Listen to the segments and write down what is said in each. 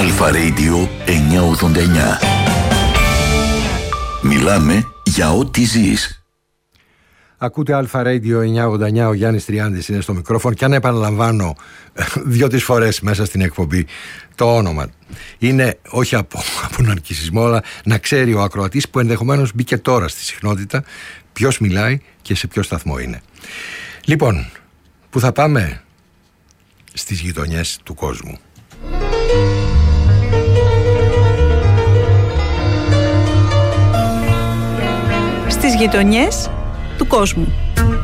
Αλφα Radio 989. Μιλάμε για ό,τι ζεις. Ακούτε Αλφα Radio 989, ο Γιάννης Τριάντης είναι στο μικρόφωνο και αν επαναλαμβάνω 2-3 φορές μέσα στην εκπομπή το όνομα. Είναι όχι από ναρκισσισμό, αλλά να ξέρει ο ακροατής που ενδεχομένως μπήκε τώρα στη συχνότητα ποιος μιλάει και σε ποιο σταθμό είναι. Λοιπόν, που θα πάμε? Στις γειτονιές του κόσμου. Στις γειτονιές του κόσμου.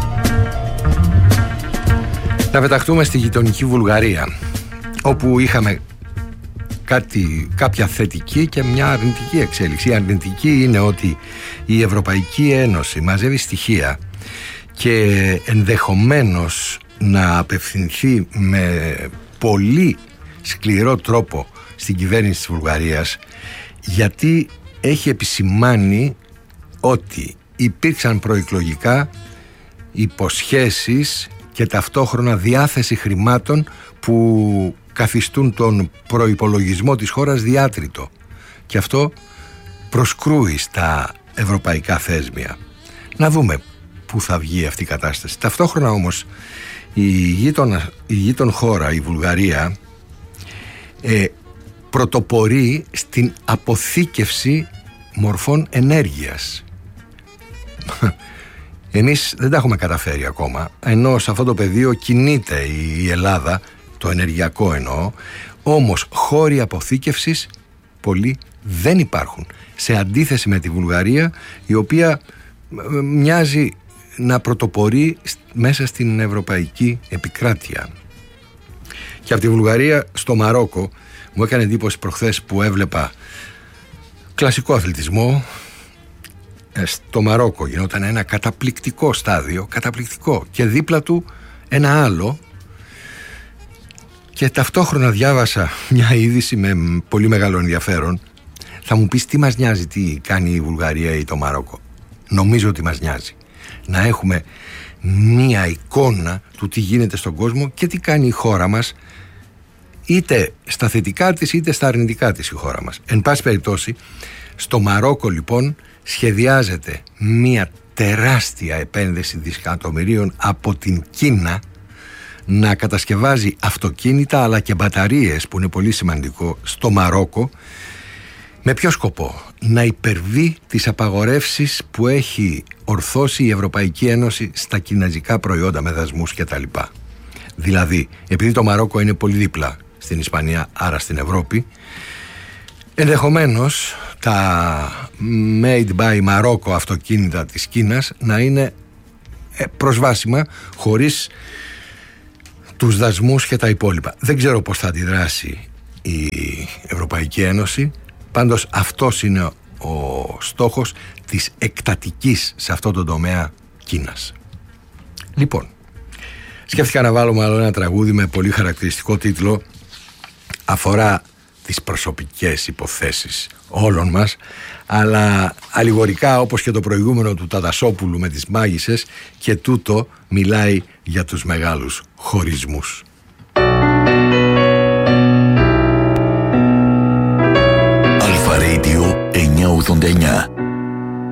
Να πεταχτούμε στη γειτονική Βουλγαρία, όπου είχαμε κάποια θετική και μια αρνητική εξέλιξη. Η αρνητική είναι ότι η Ευρωπαϊκή Ένωση μαζεύει στοιχεία και ενδεχομένως να απευθυνθεί με πολύ σκληρό τρόπο στην κυβέρνηση της Βουλγαρίας, γιατί έχει επισημάνει ότι υπήρξαν προεκλογικά υποσχέσεις και ταυτόχρονα διάθεση χρημάτων που καθιστούν τον προϋπολογισμό της χώρας διάτριτο, και αυτό προσκρούει στα ευρωπαϊκά θέσμια. Να δούμε πού θα βγει αυτή η κατάσταση. Ταυτόχρονα όμως η γείτον χώρα, η Βουλγαρία, πρωτοπορεί στην αποθήκευση μορφών ενέργειας. Εμείς δεν τα έχουμε καταφέρει ακόμα, ενώ σε αυτό το πεδίο κινείται η Ελλάδα, το ενεργειακό εννοώ, όμως χώροι αποθήκευσης πολλοί δεν υπάρχουν, σε αντίθεση με τη Βουλγαρία, η οποία μοιάζει να πρωτοπορεί μέσα στην ευρωπαϊκή επικράτεια. Και από τη Βουλγαρία στο Μαρόκο μου έκανε εντύπωση προχθές που έβλεπα κλασικό αθλητισμό. Στο Μαρόκο γινόταν ένα καταπληκτικό στάδιο, καταπληκτικό, και δίπλα του ένα άλλο, και ταυτόχρονα διάβασα μια είδηση με πολύ μεγάλο ενδιαφέρον. Θα μου πεις τι μας νοιάζει τι κάνει η Βουλγαρία ή το Μαρόκο? Νομίζω ότι μας νοιάζει να έχουμε μια εικόνα του τι γίνεται στον κόσμο και τι κάνει η χώρα μας, είτε στα θετικά της είτε στα αρνητικά της η χώρα μας. Εν πάση περιπτώσει, στο Μαρόκο λοιπόν σχεδιάζεται μια τεράστια επένδυση δισεκατομμυρίων από την Κίνα να κατασκευάζει αυτοκίνητα αλλά και μπαταρίες, που είναι πολύ σημαντικό, στο Μαρόκο. Με ποιο σκοπό? Να υπερβεί τις απαγορεύσεις που έχει ορθώσει η Ευρωπαϊκή Ένωση στα κινέζικα προϊόντα με δασμούς κτλ. Δηλαδή, επειδή το Μαρόκο είναι πολύ δίπλα στην Ισπανία, άρα στην Ευρώπη, ενδεχομένως τα made by Morocco αυτοκίνητα της Κίνας να είναι προσβάσιμα χωρίς τους δασμούς και τα υπόλοιπα. Δεν ξέρω πώς θα αντιδράσει η Ευρωπαϊκή Ένωση. Πάντως αυτός είναι ο στόχος της εκτατικής σε αυτό το τομέα Κίνας. Λοιπόν, σκέφτηκα να βάλουμε άλλο ένα τραγούδι με πολύ χαρακτηριστικό τίτλο. Αφορά τις προσωπικές υποθέσεις όλων μας, αλλά αλληγορικά, όπως και το προηγούμενο του Τατασόπουλου με τις μάγισσες, και τούτο μιλάει για τους μεγάλους χωρισμούς. Αλφα Radio 989.